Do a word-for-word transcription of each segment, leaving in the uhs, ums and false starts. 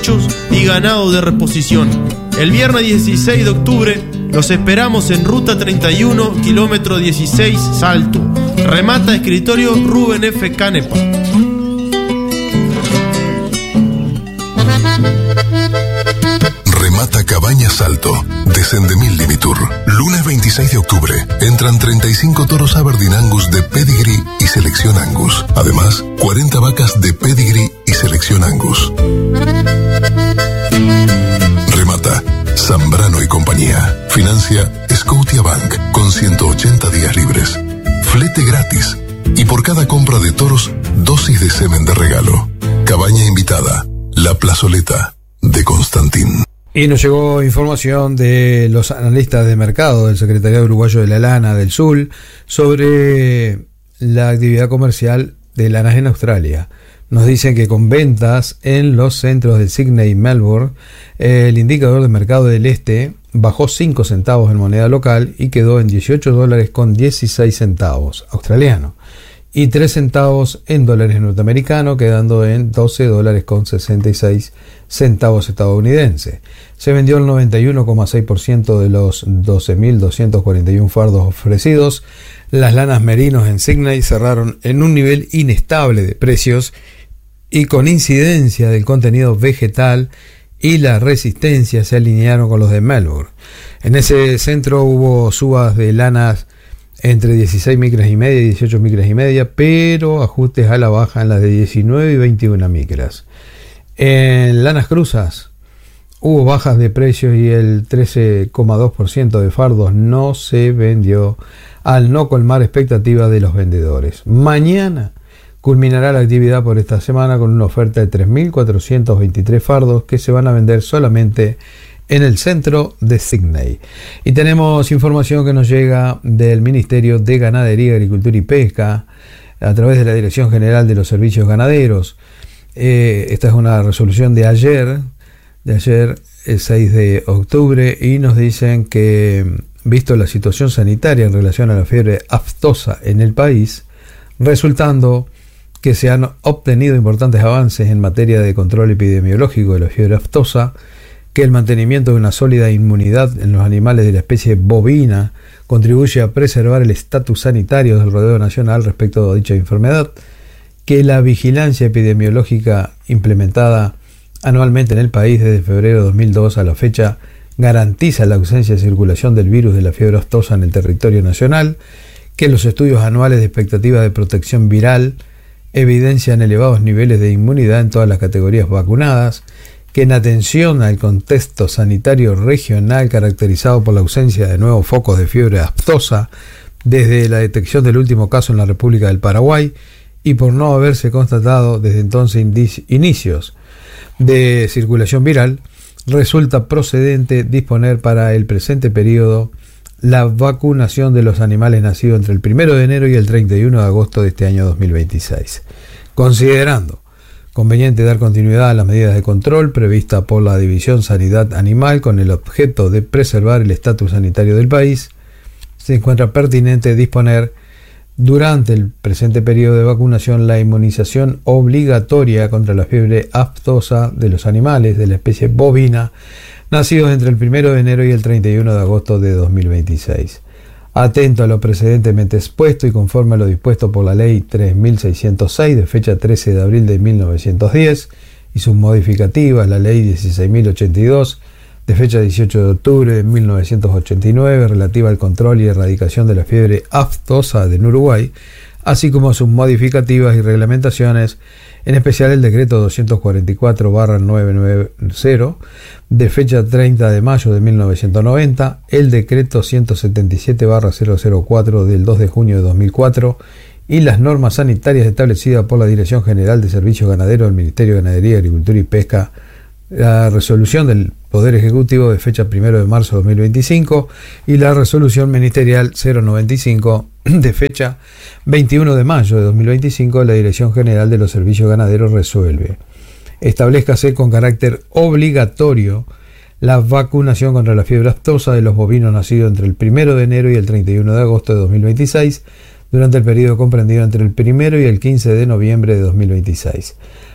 machos y ganado de reposición. El viernes dieciséis de octubre los esperamos en Ruta treinta y uno, kilómetro dieciséis, Salto. Remata escritorio Rubén F. Canepa. Remata Cabaña Salto, de Sendemil Limitur. Lunes veintiséis de octubre, entran treinta y cinco toros Aberdeen Angus de Pedigree y Selección Angus. Además, cuarenta vacas de Pedigree y Selección Angus. Remata Zambrano y compañía. Financia Scotiabank con ciento ochenta días libres. Flete gratis. Y por cada compra de toros, dosis de semen de regalo. Cabaña invitada, La Plazoleta, de Constantín. Y nos llegó información de los analistas de mercado del Secretariado Uruguayo de la Lana del S U L sobre la actividad comercial de lanas en Australia. Nos dicen que con ventas en los centros de Sydney y Melbourne, el indicador de mercado del este bajó cinco centavos en moneda local y quedó en dieciocho dólares con dieciséis centavos australiano y tres centavos en dólares norteamericanos, quedando en doce dólares con sesenta y seis centavos estadounidenses. Se vendió el noventa y uno coma seis por ciento de los doce mil doscientos cuarenta y uno fardos ofrecidos. Las lanas merinos en Sydney cerraron en un nivel inestable de precios y con incidencia del contenido vegetal, y la resistencia se alinearon con los de Melbourne. En ese centro hubo subas de lanas entre dieciséis micras y media y dieciocho micras y media, pero ajustes a la baja en las de diecinueve y veintiuna micras. En lanas cruzas hubo bajas de precios y el trece coma dos por ciento de fardos no se vendió, al no colmar expectativas de los vendedores. Mañana culminará la actividad por esta semana con una oferta de tres mil cuatrocientos veintitrés fardos que se van a vender solamente en el centro de Sydney. Y tenemos información que nos llega del Ministerio de Ganadería, Agricultura y Pesca a través de la Dirección General de los Servicios Ganaderos. Eh, esta es una resolución de ayer, de ayer el seis de octubre, y nos dicen que, visto la situación sanitaria en relación a la fiebre aftosa en el país, resultando que se han obtenido importantes avances en materia de control epidemiológico de la fiebre aftosa, que el mantenimiento de una sólida inmunidad en los animales de la especie bovina contribuye a preservar el estatus sanitario del rodeo nacional respecto a dicha enfermedad, que la vigilancia epidemiológica implementada anualmente en el país desde febrero de dos mil dos a la fecha garantiza la ausencia de circulación del virus de la fiebre aftosa en el territorio nacional, que los estudios anuales de expectativa de protección viral evidencian elevados niveles de inmunidad en todas las categorías vacunadas, que en atención al contexto sanitario regional caracterizado por la ausencia de nuevos focos de fiebre aftosa desde la detección del último caso en la República del Paraguay y por no haberse constatado desde entonces inicios de circulación viral, resulta procedente disponer para el presente periodo la vacunación de los animales nacidos entre el primero de enero y el treinta y uno de agosto de este año dos mil veintiséis. Considerando conveniente dar continuidad a las medidas de control previstas por la División Sanidad Animal con el objeto de preservar el estatus sanitario del país, se encuentra pertinente disponer durante el presente periodo de vacunación la inmunización obligatoria contra la fiebre aftosa de los animales de la especie bovina nacidos entre el primero de enero y el treinta y uno de agosto de dos mil veintiséis. Atento a lo precedentemente expuesto y conforme a lo dispuesto por la Ley tres mil seiscientos seis de fecha trece de abril de mil novecientos diez y sus modificativas, la Ley dieciséis mil ochenta y dos de fecha dieciocho de octubre de mil novecientos ochenta y nueve relativa al control y erradicación de la fiebre aftosa en Uruguay, así como sus modificativas y reglamentaciones, en especial el decreto doscientos cuarenta y cuatro barra novecientos noventa de fecha treinta de mayo de mil novecientos noventa, el decreto ciento setenta y siete barra cero cero cuatro del dos de junio de dos mil cuatro y las normas sanitarias establecidas por la Dirección General de Servicios Ganaderos del Ministerio de Ganadería, Agricultura y Pesca, la resolución del Poder Ejecutivo de fecha primero de marzo de dos mil veinticinco y la resolución ministerial cero noventa y cinco de fecha veintiuno de mayo de dos mil veinticinco de la Dirección General de los Servicios Ganaderos resuelve: establezcase con carácter obligatorio la vacunación contra la fiebre aftosa de los bovinos nacidos entre el primero de enero y el treinta y uno de agosto de dos mil veintiséis durante el periodo comprendido entre el primero y el quince de noviembre de dos mil veintiséis.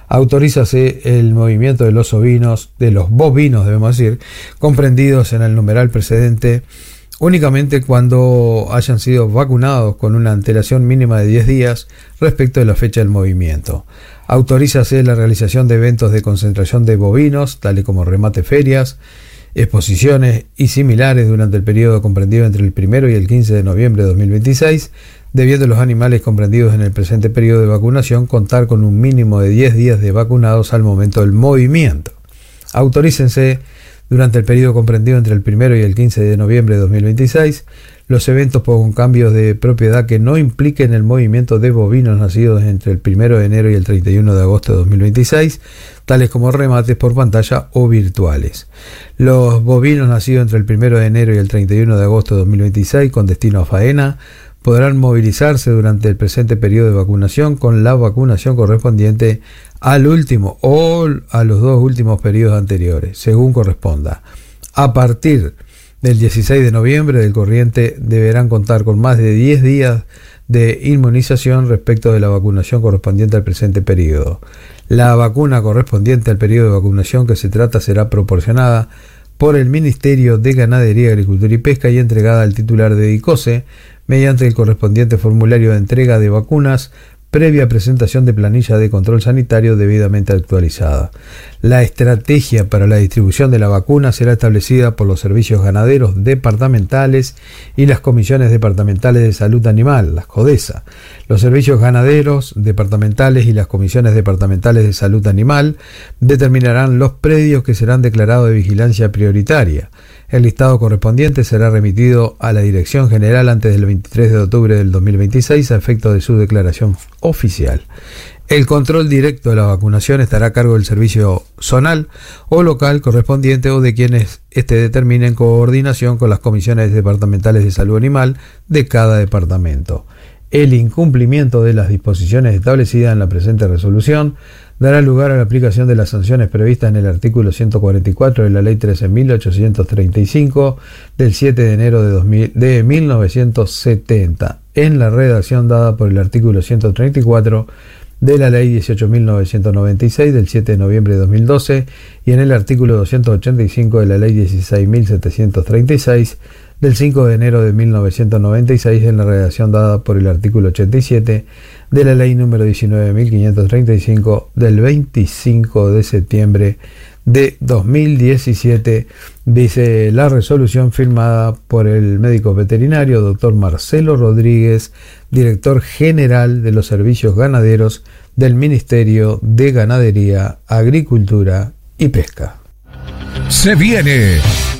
Autorízase el movimiento de los ovinos, de los bovinos debemos decir, comprendidos en el numeral precedente, únicamente cuando hayan sido vacunados con una antelación mínima de diez días respecto de la fecha del movimiento. Autorízase la realización de eventos de concentración de bovinos, tales como remate ferias, exposiciones y similares durante el periodo comprendido entre el primero y el quince de noviembre de dos mil veintiséis, debiendo los animales comprendidos en el presente periodo de vacunación contar con un mínimo de diez días de vacunados al momento del movimiento. Autorícense durante el periodo comprendido entre el primero y el quince de noviembre de dos mil veintiséis los eventos con cambios de propiedad que no impliquen el movimiento de bovinos nacidos entre el primero de enero y el treinta y uno de agosto de dos mil veintiséis, tales como remates por pantalla o virtuales. Los bovinos nacidos entre el primero de enero y el treinta y uno de agosto de dos mil veintiséis con destino a faena podrán movilizarse durante el presente periodo de vacunación con la vacunación correspondiente al último o a los dos últimos periodos anteriores, según corresponda. A partir del dieciséis de noviembre del corriente deberán contar con más de diez días de inmunización respecto de la vacunación correspondiente al presente periodo. La vacuna correspondiente al periodo de vacunación que se trata será proporcionada por el Ministerio de Ganadería, Agricultura y Pesca y entregada al titular de DICOSE mediante el correspondiente formulario de entrega de vacunas previa presentación de planilla de control sanitario debidamente actualizada. La estrategia para la distribución de la vacuna será establecida por los servicios ganaderos departamentales y las comisiones departamentales de salud animal, las CODESA. Los servicios ganaderos departamentales y las comisiones departamentales de salud animal determinarán los predios que serán declarados de vigilancia prioritaria. El listado correspondiente será remitido a la Dirección General antes del veintitrés de octubre del dos mil veintiséis a efecto de su declaración oficial. El control directo de la vacunación estará a cargo del servicio zonal o local correspondiente o de quienes éste determine en coordinación con las comisiones departamentales de salud animal de cada departamento. El incumplimiento de las disposiciones establecidas en la presente resolución dará lugar a la aplicación de las sanciones previstas en el artículo ciento cuarenta y cuatro de la Ley trece mil ochocientos treinta y cinco del siete de enero de, dos mil, de mil novecientos setenta, en la redacción dada por el artículo ciento treinta y cuatro de la Ley dieciocho mil novecientos noventa y seis del siete de noviembre de dos mil doce y en el artículo doscientos ochenta y cinco de la Ley dieciséis mil setecientos treinta y seis del cinco de enero de mil novecientos noventa y seis en la redacción dada por el artículo ochenta y siete de la Ley número diecinueve mil quinientos treinta y cinco del veinticinco de septiembre de dos mil diecisiete, dice la resolución firmada por el médico veterinario doctor Marcelo Rodríguez, director general de los servicios ganaderos del Ministerio de Ganadería, Agricultura y Pesca. Se viene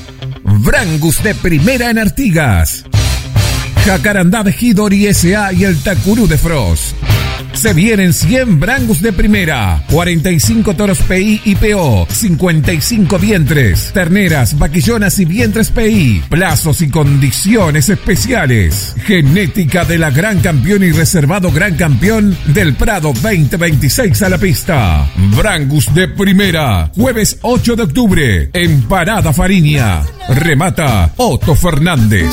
Brangus de primera en Artigas, Jacarandá de Hidori S A y el Tacurú de Frost. Se vienen cien Brangus de primera, cuarenta y cinco toros P I y P O, cincuenta y cinco vientres, terneras, vaquillonas y vientres P I, plazos y condiciones especiales. Genética de la Gran Campeón y reservado Gran Campeón del Prado veinte veintiséis a la pista. Brangus de primera, jueves ocho de octubre, en Parada Fariña. Remata Otto Fernández.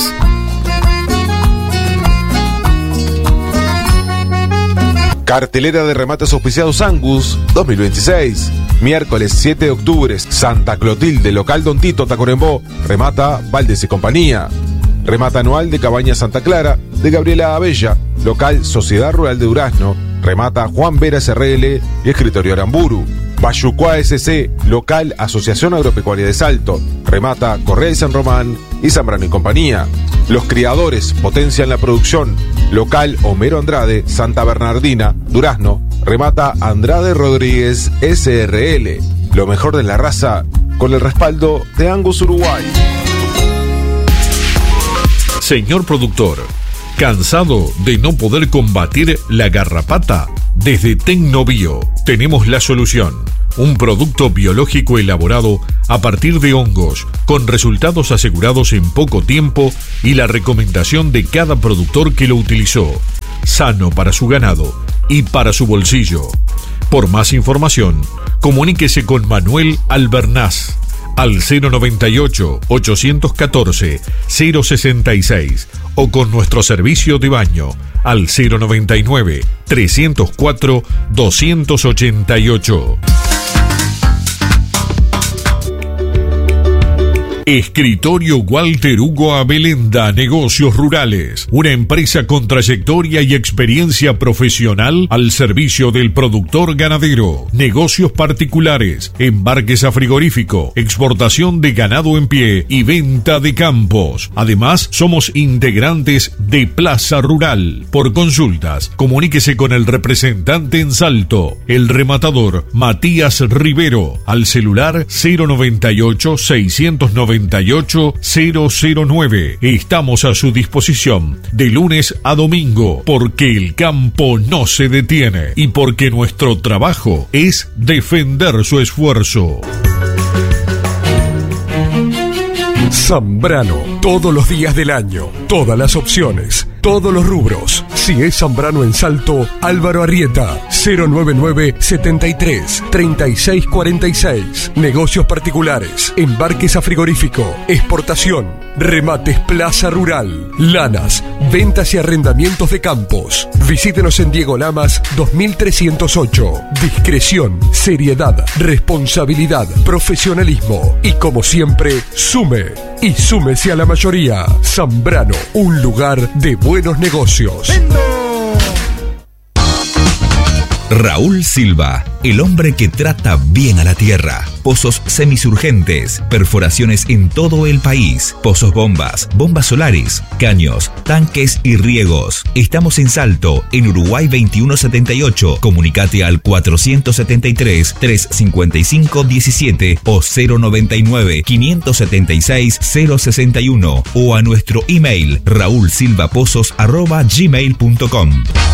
Cartelera de remates auspiciados Angus dos mil veintiséis. Miércoles siete de octubre, Santa Clotilde, local Don Tito, Tacuarembó. Remata Valdés y compañía. Remata anual de Cabaña Santa Clara, de Gabriela Abella, local Sociedad Rural de Durazno. Remata Juan Vera S R L y Escritorio Aramburu. Bayucuá S C, local Asociación Agropecuaria de Salto. Remata Correa y San Román y Zambrano y compañía. Los criadores potencian la producción. Local Homero Andrade, Santa Bernardina, Durazno. Remata Andrade Rodríguez S R L. Lo mejor de la raza con el respaldo de Angus Uruguay. Señor productor, ¿cansado de no poder combatir la garrapata? Desde Tecnobio tenemos la solución. Un producto biológico elaborado a partir de hongos, con resultados asegurados en poco tiempo y la recomendación de cada productor que lo utilizó. Sano para su ganado y para su bolsillo. Por más información, comuníquese con Manuel Albernaz al cero noventa y ocho, ochocientos catorce, cero sesenta y seis o con nuestro servicio de baño al cero noventa y nueve, trescientos cuatro, doscientos ochenta y ocho. Escritorio Walter Hugo Abelenda, Negocios Rurales, una empresa con trayectoria y experiencia profesional al servicio del productor ganadero, negocios particulares, embarques a frigorífico, exportación de ganado en pie y venta de campos. Además, somos integrantes de Plaza Rural. Por consultas, comuníquese con el representante en Salto, el rematador Matías Rivero, al celular cero noventa y ocho, seiscientos noventa y ocho, cero cero nueve. Estamos a su disposición de lunes a domingo, porque el campo no se detiene y porque nuestro trabajo es defender su esfuerzo. Zambrano, todos los días del año, todas las opciones, todos los rubros. Si es Zambrano en Salto, Álvaro Arrieta, cero noventa y nueve, setenta y tres, treinta y seis cuarenta y seis. Negocios particulares, embarques a frigorífico, exportación, remates Plaza Rural, lanas, ventas y arrendamientos de campos. Visítenos en Diego Lamas dos mil trescientos ocho. Discreción, seriedad, responsabilidad, profesionalismo y, como siempre, sume y súmese a la mayoría. Zambrano, un lugar de buenos negocios. Raúl Silva, el hombre que trata bien a la tierra. Pozos semisurgentes, perforaciones en todo el país, pozos bombas, bombas solares, caños, tanques y riegos. Estamos en Salto, en Uruguay veintiuno setenta y ocho. Comunicate al cuatrocientos setenta y tres, trescientos cincuenta y cinco, diecisiete o cero noventa y nueve, quinientos setenta y seis, cero sesenta y uno o a nuestro email raulsilvapozos arroba gmail punto com.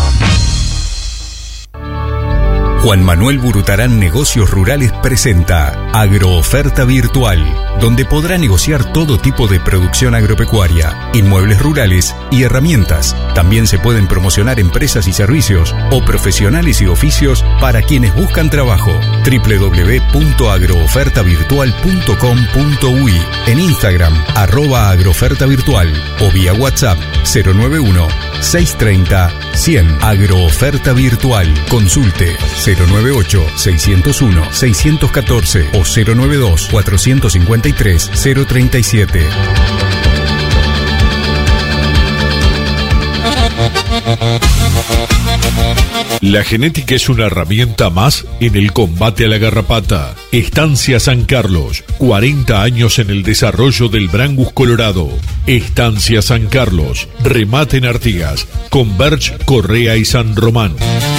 Juan Manuel Burutarán Negocios Rurales presenta Agrooferta Virtual, donde podrá negociar todo tipo de producción agropecuaria, inmuebles rurales y herramientas. También se pueden promocionar empresas y servicios o profesionales y oficios para quienes buscan trabajo. doble u doble u doble u punto agrooferta virtual punto com punto u i, en Instagram arroba agrooferta virtual o vía WhatsApp cero nueve uno, seiscientos treinta, cien. Agrooferta Virtual. Consulte cero nueve ocho, seiscientos uno, seiscientos catorce o cero noventa y dos, cuatrocientos cincuenta y tres, cero treinta y siete. La genética es una herramienta más en el combate a la garrapata. Estancia San Carlos, cuarenta años en el desarrollo del Brangus colorado. Estancia San Carlos, remate en Artigas, con Berch, Correa y San Román.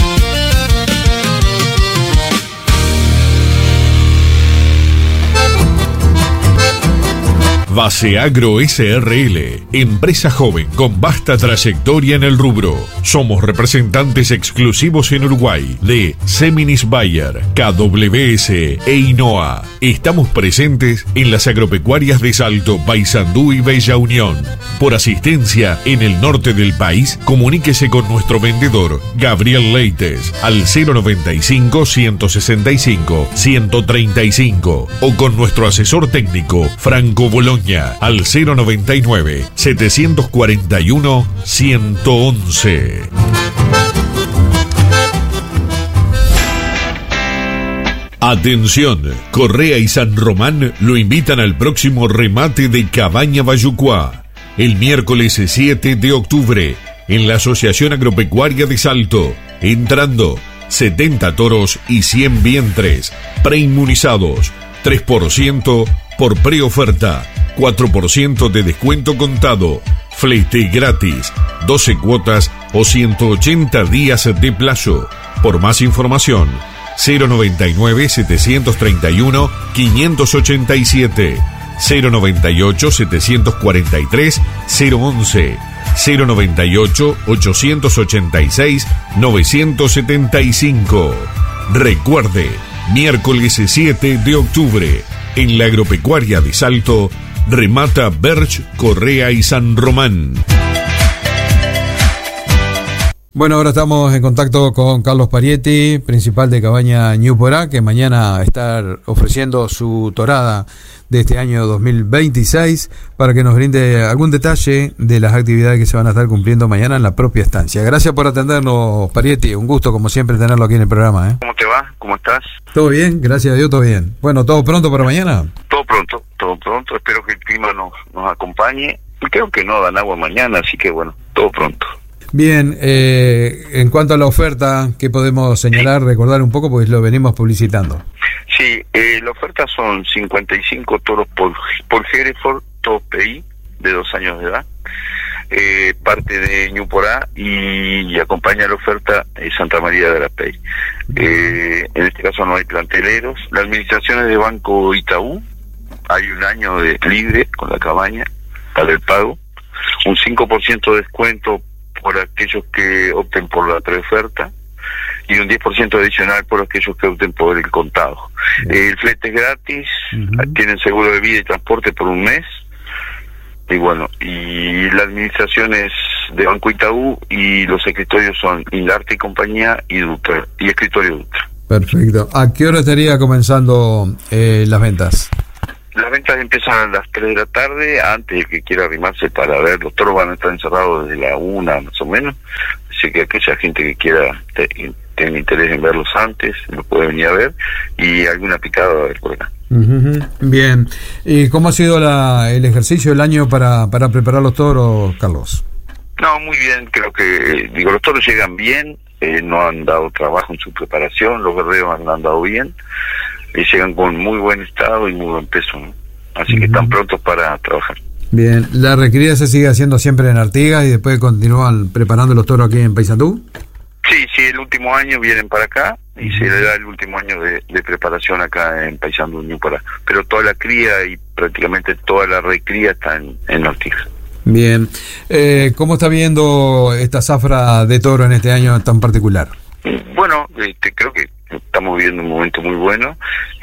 Baseagro S R L, empresa joven con vasta trayectoria en el rubro. Somos representantes exclusivos en Uruguay de Seminis Bayer, K W S e Inoa. Estamos presentes en las agropecuarias de Salto, Paysandú y Bella Unión. Por asistencia en el norte del país, comuníquese con nuestro vendedor Gabriel Leites al cero noventa y cinco, ciento sesenta y cinco, ciento treinta y cinco o con nuestro asesor técnico Franco Boloña al cero noventa y nueve, setecientos cuarenta y uno, ciento once. Atención, Correa y San Román lo invitan al próximo remate de Cabaña Bayucuá, el miércoles siete de octubre, en la Asociación Agropecuaria de Salto, entrando setenta toros y cien vientres, preinmunizados, tres por ciento por preoferta, cuatro por ciento de descuento contado, flete gratis, doce cuotas o ciento ochenta días de plazo. Por más información, cero noventa y nueve, setecientos treinta y uno, quinientos ochenta y siete, cero noventa y ocho, setecientos cuarenta y tres, cero once, cero noventa y ocho, ochocientos ochenta y seis, novecientos setenta y cinco. Recuerde, miércoles siete de octubre, en la Agropecuaria de Salto, remata Berch, Correa y San Román. Bueno, ahora estamos en contacto con Carlos Parietti, principal de Cabaña Ñu Porá, que mañana está ofreciendo su torada de este año dos mil veintiséis para que nos brinde algún detalle de las actividades que se van a estar cumpliendo mañana en la propia estancia. Gracias por atendernos, Parietti. Un gusto, como siempre, tenerlo aquí en el programa, ¿eh? ¿Cómo te va? ¿Cómo estás? Todo bien, gracias a Dios, todo bien. Bueno, ¿todo pronto para mañana? Todo pronto, todo pronto. Espero que el clima nos, nos acompañe. Creo que no dan agua mañana, así que bueno, todo pronto. Bien, eh, en cuanto a la oferta, ¿qué podemos señalar, sí. recordar un poco? Pues lo venimos publicitando. Sí, eh, la oferta son cincuenta y cinco toros por, por Hereford, todos P I, de dos años de edad. Eh, parte de Ñu Porá y, y acompaña la oferta eh, Santa María de Arapey. Eh, en este caso no hay planteleros. La administración es de Banco Itaú. Hay un año de libre con la cabaña para el pago. Un cinco por ciento de descuento por aquellos que opten por la preoferta y un diez por ciento adicional por aquellos que opten por el contado. Eh, el flete es gratis, uh-huh. tienen seguro de vida y transporte por un mes, y bueno, y la administración es de Banco Itaú y los escritorios son Indarte y Compañía y Dutra, y Escritorio Dutra. Perfecto. ¿A qué hora estaría comenzando eh, las ventas? Las ventas empiezan a las tres de la tarde, antes de que quiera arrimarse para ver, los toros van a estar encerrados desde la una más o menos, así que aquella gente que quiera, te, tenga interés en verlos antes, lo puede venir a ver, y alguna picada va a haber por acá. Uh-huh. Bien, ¿y cómo ha sido la, el ejercicio del año para, para preparar los toros, Carlos? No, muy bien, creo que, digo, los toros llegan bien, eh, no han dado trabajo en su preparación, los guerreros han andado bien, y llegan con muy buen estado y muy buen peso, ¿no? Así uh-huh. que están prontos para trabajar. Bien, ¿la recría se sigue haciendo siempre en Artigas y después continúan preparando los toros aquí en Paysandú? Sí, sí, el último año vienen para acá y uh-huh. se le da el último año de, de preparación acá en Paysandú, Ñu Porá. Pero toda la cría y prácticamente toda la recría está en, en Artigas. Bien, eh, ¿cómo está viendo esta zafra de toro en este año tan particular? Bueno, este, creo que estamos viviendo un momento muy bueno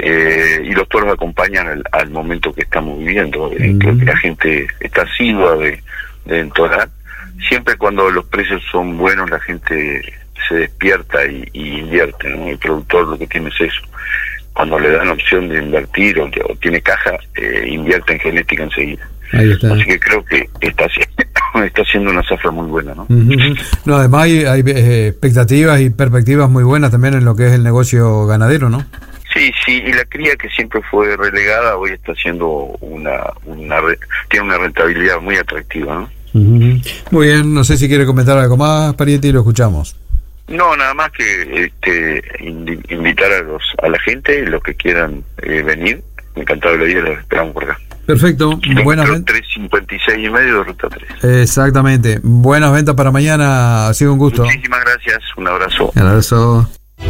eh, y los toros acompañan al, al momento que estamos viviendo. Eh, mm. Creo que la gente está asidua de, de entorar. Siempre cuando los precios son buenos la gente se despierta y, y invierte, ¿no? El productor lo que tiene es eso. Cuando le dan opción de invertir o, o tiene caja, eh, invierte en genética enseguida. Ahí está. Así que creo que está está siendo una zafra muy buena, ¿no? Uh-huh. No, además hay, hay eh, expectativas y perspectivas muy buenas también en lo que es el negocio ganadero, ¿no? Sí, sí, y la cría que siempre fue relegada hoy está haciendo una, una tiene una rentabilidad muy atractiva, ¿no? Uh-huh. Muy bien, no sé si quiere comentar algo más, Parietti, lo escuchamos. No, nada más que este, invitar a los a la gente, los que quieran eh, venir, encantado de la vida, los esperamos por acá. Perfecto, buenas ventas. tres cincuenta y seis y medio de ruta tres. Exactamente, buenas ventas para mañana, ha sido un gusto. Muchísimas gracias, un abrazo. Un abrazo.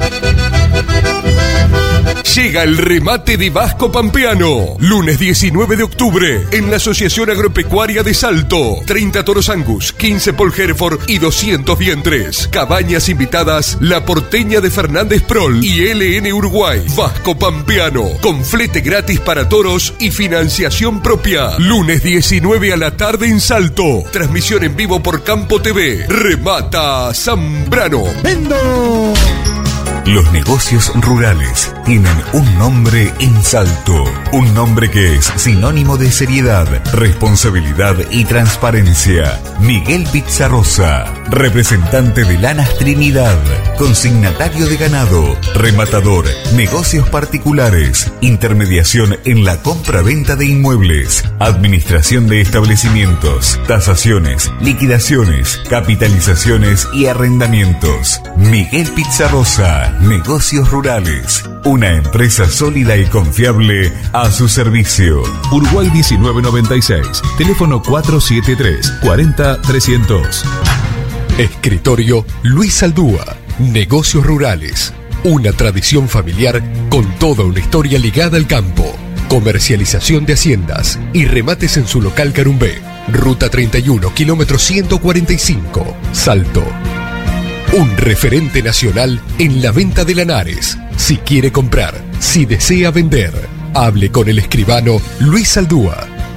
Llega el remate de Vasco Pampeano, lunes diecinueve de octubre, en la Asociación Agropecuaria de Salto. treinta toros Angus, quince Paul Hereford y doscientos vientres. Cabañas invitadas, La Porteña de Fernández Prol y L N Uruguay. Vasco Pampeano, con flete gratis para toros y financiación propia. Lunes diecinueve a la tarde en Salto. Transmisión en vivo por Campo T V. Remata Zambrano. ¡Vendo! Los negocios rurales tienen un nombre en Salto, un nombre que es sinónimo de seriedad, responsabilidad y transparencia. Miguel Pizarrosa, representante de Lanas Trinidad, consignatario de ganado, rematador, negocios particulares, intermediación en la compra-venta de inmuebles, administración de establecimientos, tasaciones, liquidaciones, capitalizaciones y arrendamientos. Miguel Pizarrosa, Negocios Rurales, una empresa sólida y confiable a su servicio. Uruguay diecinueve noventa y seis, teléfono cuatro siete tres, cuarenta, trescientos. Escritorio Luis Aldúa, Negocios Rurales, una tradición familiar con toda una historia ligada al campo. Comercialización de haciendas y remates en su local Carumbé. Ruta treinta y uno, kilómetro ciento cuarenta y cinco, Salto. Un referente nacional en la venta de lanares. Si quiere comprar, si desea vender, hable con el escribano Luis Aldúa.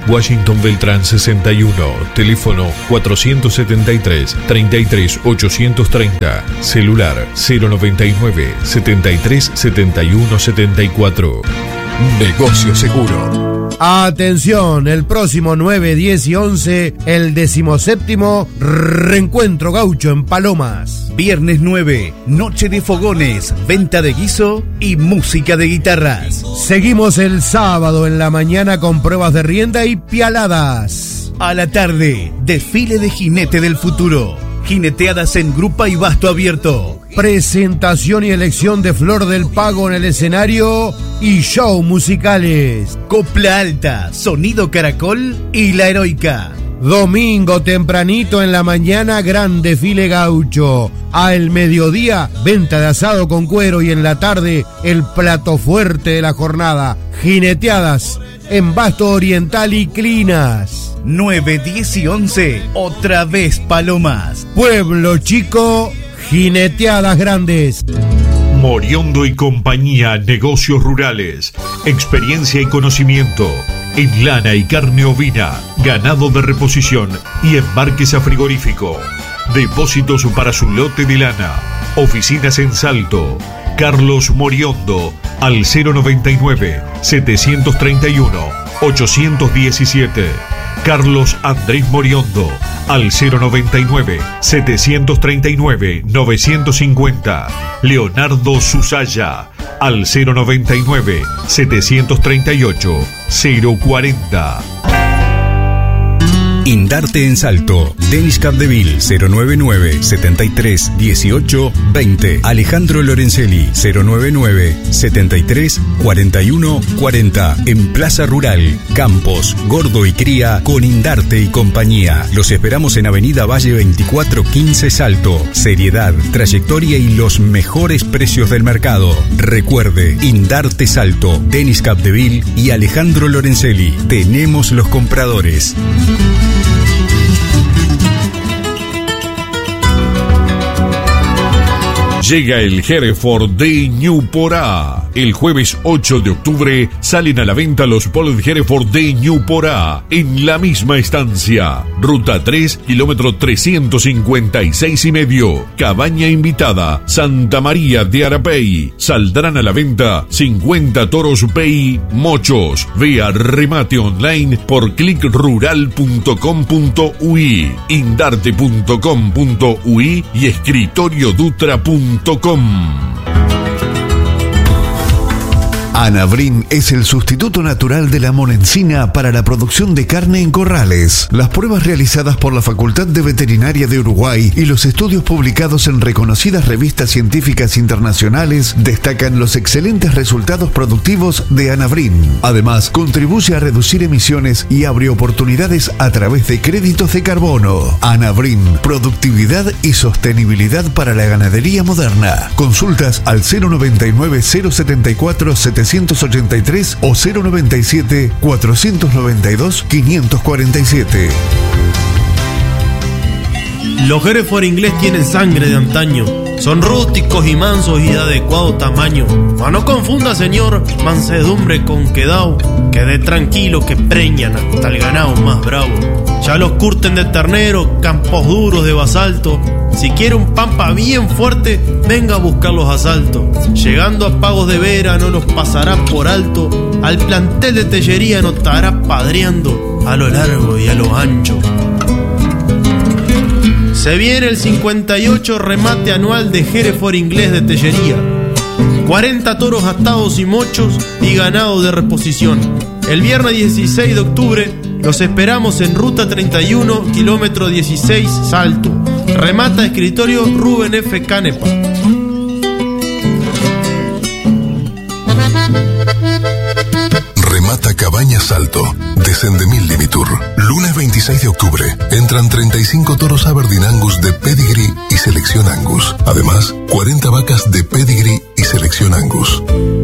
Washington Beltrán sesenta y uno, teléfono cuatrocientos setenta y tres, treinta y tres, ochocientos treinta, celular cero noventa y nueve, setenta y tres, setenta y uno, setenta y cuatro. Negocio Seguro. Atención, el próximo nueve, diez y once, el decimoséptimo Reencuentro Gaucho en Palomas. Viernes nueve, noche de fogones, venta de guiso y música de guitarras. Seguimos el sábado en la mañana con pruebas de rienda y pialadas. A la tarde, desfile de jinete del futuro. Jineteadas en grupa y basto abierto. Presentación y elección de Flor del Pago en el escenario y show musicales. Copla alta, sonido caracol y la heroica. Domingo tempranito en la mañana, gran desfile gaucho. Al mediodía, venta de asado con cuero y en la tarde, el plato fuerte de la jornada. Jineteadas en Basto Oriental y Clinas. nueve, diez y once, otra vez Palomas. Pueblo chico, jineteadas grandes. Moriondo y compañía, negocios rurales, experiencia y conocimiento en lana y carne ovina, ganado de reposición y embarques a frigorífico. Depósitos para su lote de lana. Oficinas en Salto. Carlos Moriondo al cero noventa y nueve, setecientos treinta y uno, ochocientos diecisiete. Carlos Andrés Moriondo al cero noventa y nueve, setecientos treinta y nueve, novecientos cincuenta. Leonardo Susaya al cero noventa y nueve, setecientos treinta y ocho, cero cuarenta. Indarte en Salto. Denis Capdeville cero noventa y nueve, setenta y tres, dieciocho, veinte. Alejandro Lorenzelli cero noventa y nueve, setenta y tres, cuarenta y uno, cuarenta. En Plaza Rural, Campos, Gordo y Cría con Indarte y compañía. Los esperamos en Avenida Valle veinticuatro quince Salto. Seriedad, trayectoria y los mejores precios del mercado. Recuerde, Indarte Salto, Denis Capdeville y Alejandro Lorenzelli. Tenemos los compradores. Llega el Hereford de Ñuporá. El jueves ocho de octubre salen a la venta los Paul Hereford de Ñuporá en la misma estancia. Ruta tres, kilómetro trescientos cincuenta y seis y medio. Cabaña invitada, Santa María de Arapey. Saldrán a la venta cincuenta toros Pei mochos. Vea remate online por clic rural punto com punto ui, indarte punto com punto ui y escritoriodutra punto com. Anavrin es el sustituto natural de la monencina para la producción de carne en corrales. Las pruebas realizadas por la Facultad de Veterinaria de Uruguay y los estudios publicados en reconocidas revistas científicas internacionales destacan los excelentes resultados productivos de Anavrin. Además, contribuye a reducir emisiones y abre oportunidades a través de créditos de carbono. Anavrin, productividad y sostenibilidad para la ganadería moderna. Consultas al cero noventa y nueve, cero setenta y cuatro, setecientos ochenta y tres o cero noventa y siete, cuatrocientos noventa y dos, quinientos cuarenta y siete. Los Hereford inglés tienen sangre de antaño. Son rústicos y mansos y de adecuado tamaño. Mas no confunda, señor, mansedumbre con quedao. Quede tranquilo que preñan hasta el ganado más bravo. Ya los curten de ternero, campos duros de basalto. Si quiere un pampa bien fuerte, venga a buscar los asaltos. Llegando a Pagos de Vera no los pasará por alto. Al plantel de Tellería no estará padreando a lo largo y a lo ancho. Se viene el cincuenta y ocho remate anual de Hereford inglés de Tellería. cuarenta toros atados y mochos y ganado de reposición. El viernes dieciséis de octubre los esperamos en Ruta treinta y uno, kilómetro dieciséis, Salto. Remata escritorio Rubén F. Canepa. Remata Cabaña Salto, de Sendemil Limitur. Lunes veintiséis de octubre, entran treinta y cinco toros Aberdeen Angus de Pedigree y Selección Angus. Además, cuarenta vacas de Pedigree y Selección Angus.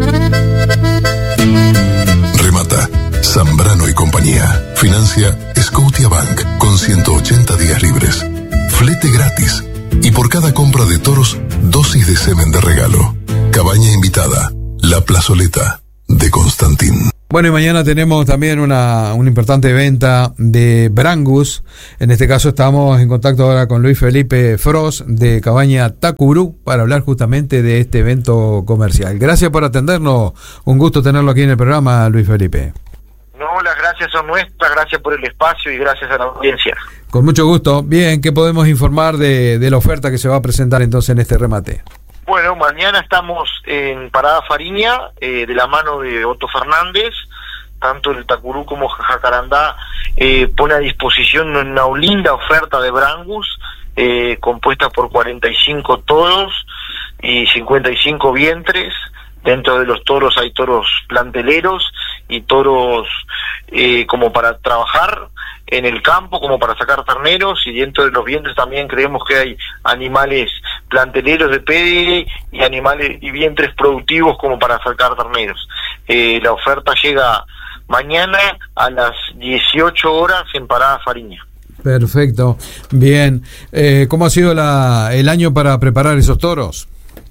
Remata Zambrano y compañía. Financia Scotiabank con ciento ochenta días libres. Flete gratis. Y por cada compra de toros, dosis de semen de regalo. Cabaña invitada. La Plazoleta de Constantín. Bueno, y mañana tenemos también una, una importante venta de Brangus. En este caso estamos en contacto ahora con Luis Felipe Frost de Cabaña Tacurú para hablar justamente de este evento comercial. Gracias por atendernos. Un gusto tenerlo aquí en el programa, Luis Felipe. No, las gracias son nuestras, gracias por el espacio y gracias a la audiencia. Con mucho gusto. Bien, ¿qué podemos informar de, de la oferta que se va a presentar entonces en este remate? Bueno, mañana estamos en Parada Fariña, eh, de la mano de Otto Fernández. Tanto el Tacurú como Jacarandá eh, pone a disposición una linda oferta de Brangus, eh, compuesta por cuarenta y cinco toros y cincuenta y cinco vientres. Dentro de los toros hay toros planteleros y toros eh, como para trabajar en el campo, como para sacar terneros, y dentro de los vientres también creemos que hay animales planteleros de pedigrí y animales y vientres productivos como para sacar terneros. Eh, la oferta llega mañana a las dieciocho horas en Parada Fariña. Perfecto, bien. Eh, ¿Cómo ha sido la, el año para preparar esos toros?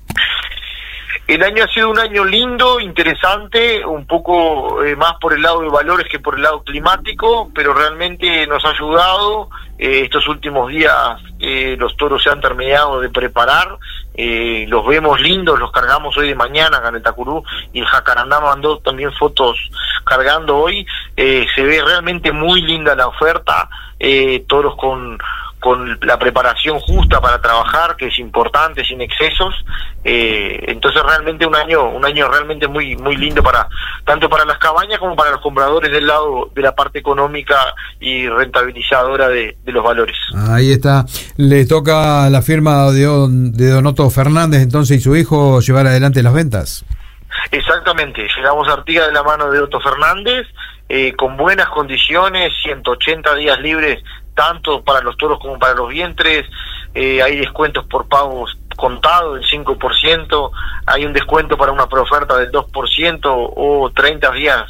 El año ha sido un año lindo, interesante, un poco eh, más por el lado de valores que por el lado climático, pero realmente nos ha ayudado. Eh, estos últimos días eh, los toros se han terminado de preparar, eh, los vemos lindos, los cargamos hoy de mañana acá en el Tacurú, y el Jacarandá mandó también fotos cargando hoy. Eh, se ve realmente muy linda la oferta, eh, toros con... con la preparación justa para trabajar, que es importante, sin excesos. Eh, entonces realmente un año un año realmente muy muy lindo para tanto para las cabañas como para los compradores del lado de la parte económica y rentabilizadora de, de los valores. Ahí está. Le toca a la firma de Don, de Don Otto Fernández entonces y su hijo llevar adelante las ventas. Exactamente, llegamos a Artigas de la mano de Otto Fernández, eh, con buenas condiciones, ciento ochenta días libres tanto para los toros como para los vientres. Eh, hay descuentos por pagos contados del cinco por ciento, hay un descuento para una preoferta del dos por ciento o treinta días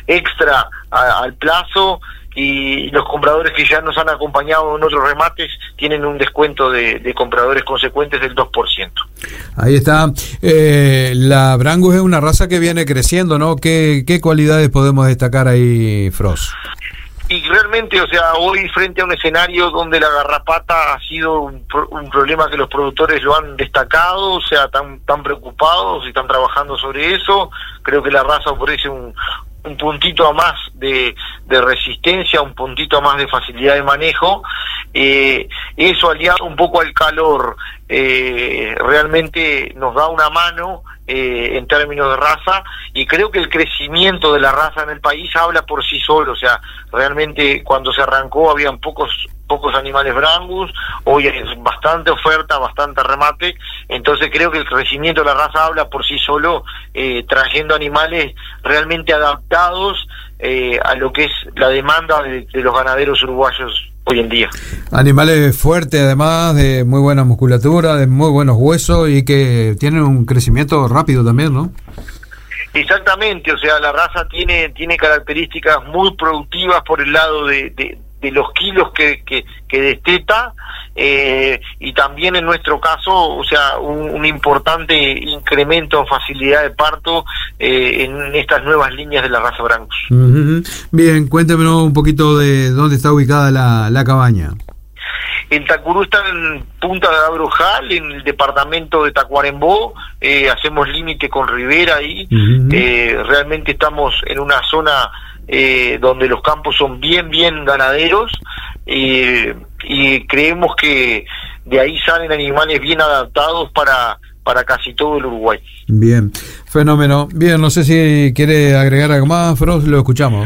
extra a, al plazo, y los compradores que ya nos han acompañado en otros remates tienen un descuento de, de compradores consecuentes del dos por ciento. Ahí está. Eh, la Brangus es una raza que viene creciendo, ¿no? ¿Qué, qué cualidades podemos destacar ahí, Frost? Y realmente, o sea, hoy frente a un escenario donde la garrapata ha sido un, un problema que los productores lo han destacado, o sea, tan, tan preocupados y están trabajando sobre eso, creo que la raza ofrece un, un puntito a más de, de resistencia, un puntito a más de facilidad de manejo. Eh, eso aliado un poco al calor, eh, realmente nos da una mano eh, en términos de raza, y creo que el crecimiento de la raza en el país habla por sí solo. O sea, realmente cuando se arrancó habían pocos pocos animales Brangus, hoy hay bastante oferta, bastante remate, entonces creo que el crecimiento de la raza habla por sí solo, eh, trayendo animales realmente adaptados eh, a lo que es la demanda de, de los ganaderos uruguayos hoy en día. Animales fuertes, además, de muy buena musculatura, de muy buenos huesos y que tienen un crecimiento rápido también, ¿no? Exactamente, o sea, la raza tiene tiene características muy productivas por el lado de, de, de los kilos que, que, que desteta, eh, y también en nuestro caso, o sea, un, un importante incremento en facilidad de parto eh, en estas nuevas líneas de la raza Brangus. Uh-huh. Bien, cuéntenos un poquito de dónde está ubicada la, la cabaña. El Tacurú está en Punta de Abrojal, en el departamento de Tacuarembó, eh, hacemos límite con Rivera ahí, uh-huh. eh, realmente estamos en una zona eh, donde los campos son bien, bien ganaderos, eh, y creemos que de ahí salen animales bien adaptados para, para casi todo el Uruguay. Bien, fenómeno. Bien, no sé si quiere agregar algo más, Frost, lo escuchamos.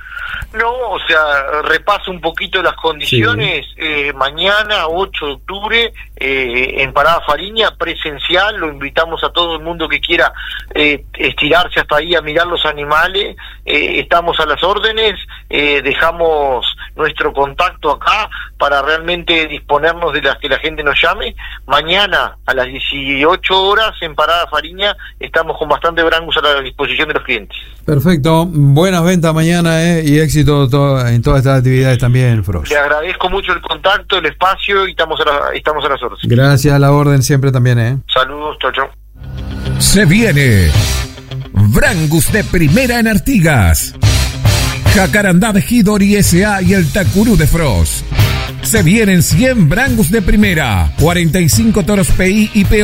No, o sea, repaso un poquito las condiciones. Sí. Eh, mañana, ocho de octubre, eh, en Parada Fariña, presencial, lo invitamos a todo el mundo que quiera eh, estirarse hasta ahí a mirar los animales. Eh, estamos a las órdenes, eh, dejamos nuestro contacto acá para realmente disponernos de las que la gente nos llame. Mañana, a las dieciocho horas, en Parada Fariña, estamos con bastante Brangus a la disposición de los clientes. Perfecto, buenas ventas mañana, eh, y éxito to- en todas estas actividades también, Frost. Le agradezco mucho el contacto, el espacio, y estamos a, la, estamos a las órdenes. Gracias, a la orden siempre también, eh. Saludos, chau, chau. Se viene Brangus de primera en Artigas. Jacarandá de Hidori S A y el Tacurú de Frost. Se vienen cien Brangus de primera, cuarenta y cinco toros P I y P